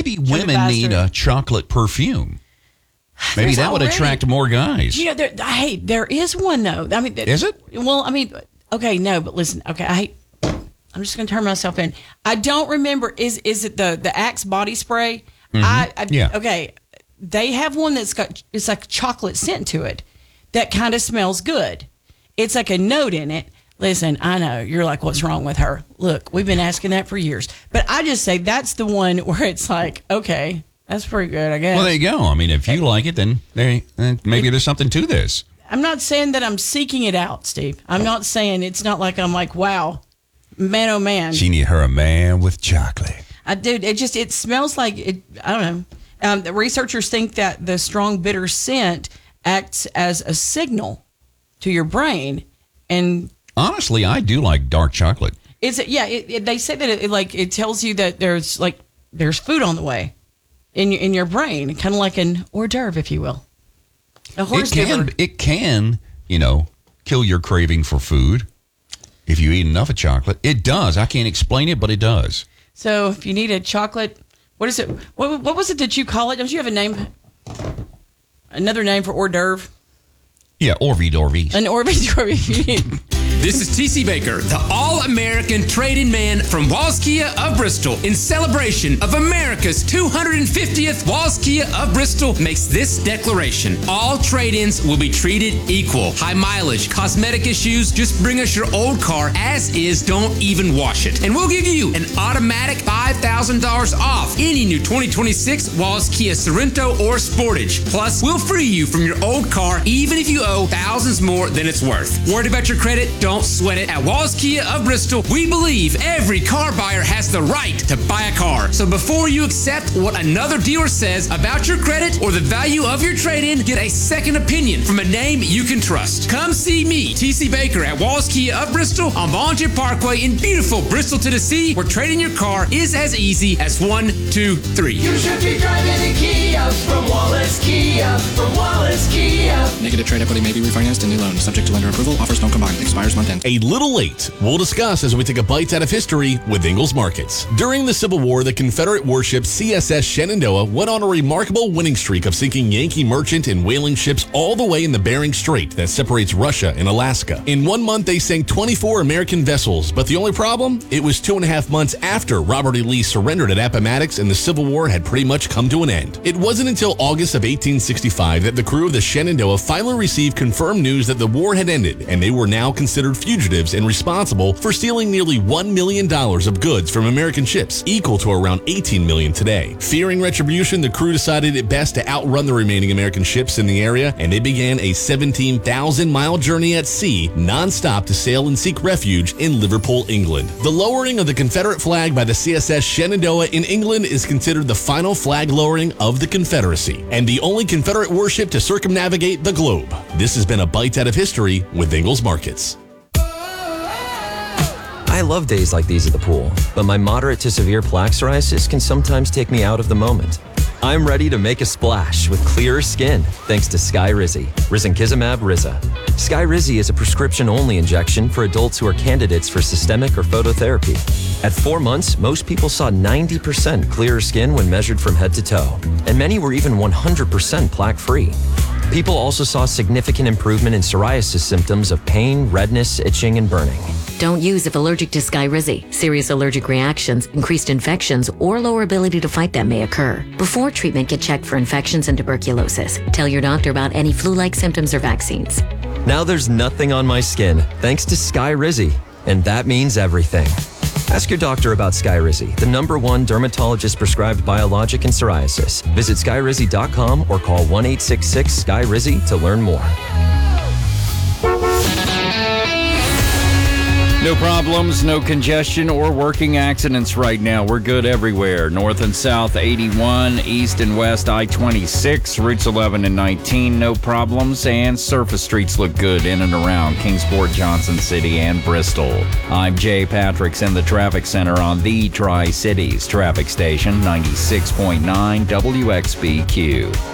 Maybe women need a chocolate perfume. Maybe that would attract more guys. There is one, though. I mean, is it? Well, I mean, okay, no, but listen, okay, I'm just going to turn myself in. I don't remember. Is it the Axe body spray? Yeah. Okay, they have one it's like chocolate scent to it that kind of smells good. It's like a note in it. Listen, I know you're like, what's wrong with her? Look, we've been asking that for years, but I just say that's the one where it's like, okay, that's pretty good, I guess. Well, there you go. I mean, if you like it, then maybe there's something to this. I'm not saying that I'm seeking it out, Steve. I'm not saying it's not like I'm like, wow. Man, oh man! She need her a man with chocolate. It smells like it. I don't know. The researchers think that the strong bitter scent acts as a signal to your brain, and honestly, I do like dark chocolate. They say that it tells you that there's food on the way in your brain, kind of like an hors d'oeuvre, if you will. It can kill your craving for food. If you eat enough of chocolate, it does. I can't explain it, but it does. So if you need a chocolate, what is it? What was it that you call it? Don't you have a name? Another name for hors d'oeuvre? Yeah, Orvie Dorvie. An Orvie Dorvie. This is TC Baker, the all-American trade-in man from Walls Kia of Bristol. In celebration of America's 250th, Walls Kia of Bristol makes this declaration. All trade-ins will be treated equal. High mileage, cosmetic issues, just bring us your old car as is, don't even wash it. And we'll give you an automatic $5,000 off any new 2026 Walls Kia Sorento or Sportage. Plus, we'll free you from your old car even if you owe thousands more than it's worth. Worried about your credit? Don't sweat it. At Walls Kia of Bristol, we believe every car buyer has the right to buy a car. So before you accept what another dealer says about your credit or the value of your trade-in, get a second opinion from a name you can trust. Come see me, TC Baker, at Walls Kia of Bristol on Volunteer Parkway in beautiful Bristol, Tennessee, where trading your car is as easy as 1, 2, 3. You should be driving a Kia from Wallace Kia, from Wallace Kia. Negative trade equity may be refinanced in new loan. Subject to lender approval. Offers don't combine. Expires month end. A little late. We'll discuss as we take a bite out of history with Ingalls Markets. During the Civil War, the Confederate warship CSS Shenandoah went on a remarkable winning streak of sinking Yankee merchant and whaling ships all the way in the Bering Strait that separates Russia and Alaska. In 1 month, they sank 24 American vessels, but the only problem? It was 2.5 months after Robert E. Lee surrendered at Appomattox and the Civil War had pretty much come to an end. It wasn't until August of 1865 that the crew of the Shenandoah finally received confirmed news that the war had ended and they were now considered fugitives and responsible for stealing nearly $1 million of goods from American ships, equal to around $18 million today. Fearing retribution, the crew decided it best to outrun the remaining American ships in the area, and they began a 17,000-mile journey at sea, non-stop to sail and seek refuge in Liverpool, England. The lowering of the Confederate flag by the CSS Shenandoah in England is considered the final flag lowering of the Confederacy, and the only Confederate warship to circumnavigate the globe. This has been a Bite Out of History with Ingalls Markets. I love days like these at the pool, but my moderate to severe plaque psoriasis can sometimes take me out of the moment. I'm ready to make a splash with clearer skin thanks to Skyrizi, risankizumab Riza. Skyrizi is a prescription-only injection for adults who are candidates for systemic or phototherapy. At 4 months, most people saw 90% clearer skin when measured from head to toe, and many were even 100% plaque-free. People also saw significant improvement in psoriasis symptoms of pain, redness, itching, and burning. Don't use if allergic to Skyrizi. Serious allergic reactions, increased infections, or lower ability to fight them may occur. Before treatment, get checked for infections and tuberculosis. Tell your doctor about any flu-like symptoms or vaccines. Now there's nothing on my skin thanks to Skyrizi, and that means everything. Ask your doctor about Skyrizi, the #1 dermatologist-prescribed biologic in psoriasis. Visit Skyrizi.com or call 1-866-SKYRIZI to learn more. No problems, no congestion or working accidents right now. We're good everywhere. North and south 81, east and west I-26, routes 11 and 19, no problems. And surface streets look good in and around Kingsport, Johnson City, and Bristol. I'm Jay Patrick's in the traffic center on the Tri-Cities traffic station, 96.9 WXBQ.